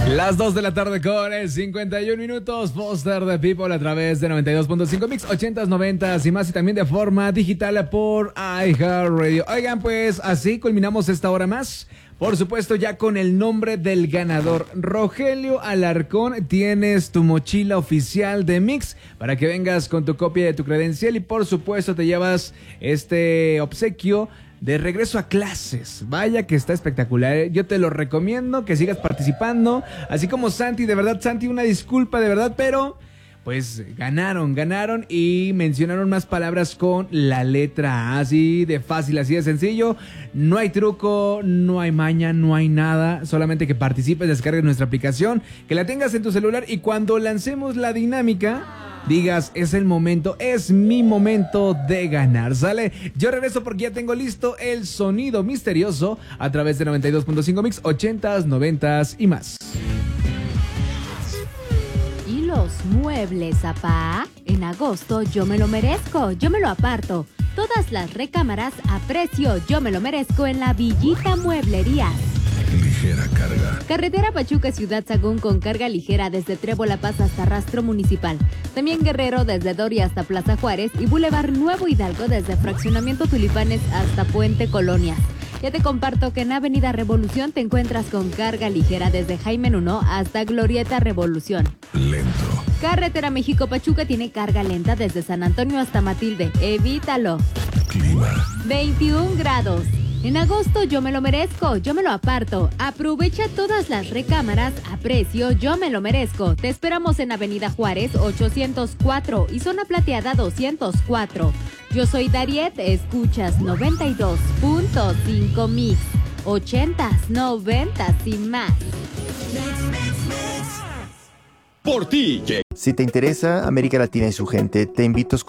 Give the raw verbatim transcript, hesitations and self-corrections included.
Las dos de la tarde con cincuenta y un minutos. Foster the People a través de noventa y dos punto cinco Mix, ochentas, noventas y más, y también de forma digital por iHeartRadio. Oigan, pues así culminamos esta hora más. Por supuesto, ya con el nombre del ganador, Rogelio Alarcón. Tienes tu mochila oficial de Mix para que vengas con tu copia de tu credencial y por supuesto te llevas este obsequio de regreso a clases. Vaya que está espectacular, ¿eh? Yo te lo recomiendo, que sigas participando, así como Santi. De verdad, Santi, una disculpa, de verdad, pero pues ganaron, ganaron y mencionaron más palabras con la letra A, así de fácil, así de sencillo. No hay truco, no hay maña, no hay nada, solamente que participes, descargues nuestra aplicación, que la tengas en tu celular y cuando lancemos la dinámica digas, es el momento, es mi momento de ganar, ¿sale? Yo regreso porque ya tengo listo el sonido misterioso a través de noventa y dos punto cinco Mix, ochentas, noventas y más. ¿Y los muebles, apá? En agosto yo me lo merezco, yo me lo aparto. Todas las recámaras a precio yo me lo merezco en la Villita Mueblería. Ligera carga. Carretera Pachuca Ciudad Sagún con carga ligera desde Trevo La Paz hasta Rastro Municipal. También Guerrero desde Doria hasta Plaza Juárez y Boulevard Nuevo Hidalgo desde Fraccionamiento Tulipanes hasta Puente Colonias. Ya te comparto que en Avenida Revolución te encuentras con carga ligera desde Jaime Nuno hasta Glorieta Revolución. Lento. Carretera México-Pachuca tiene carga lenta desde San Antonio hasta Matilde. Evítalo. Clima. veintiún grados. En agosto yo me lo merezco, yo me lo aparto. Aprovecha todas las recámaras a precio, yo me lo merezco. Te esperamos en Avenida Juárez ochocientos cuatro y Zona Plateada doscientos cuatro. Yo soy Dariet, escuchas noventa y dos punto cinco Mix, ochentas, noventas y más. Por ti. Si te interesa América Latina y su gente, te invito a escuchar